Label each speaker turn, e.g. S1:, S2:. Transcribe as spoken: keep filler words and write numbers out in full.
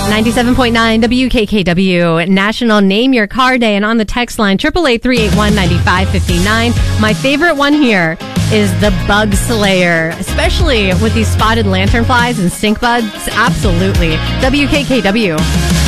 S1: ninety-seven point nine W K K W, National Name Your Car Day, and on the text line, triple eight three eight one nine five five nine. My favorite one here is the Bug Slayer, especially with these spotted lanternflies and stink bugs. Absolutely. W K K W.